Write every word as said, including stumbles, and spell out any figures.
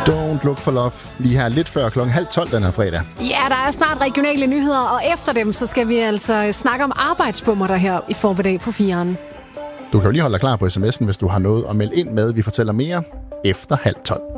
Don't look for love. Lige her lidt før klokken halv tolv den her fredag. Ja, der er snart regionale nyheder, og efter dem, så skal vi altså snakke om arbejdsbummer der her i formiddag på fireren. Du kan jo lige holde dig klar på sms'en, hvis du har noget at melde ind med. Vi fortæller mere efter halv tolv.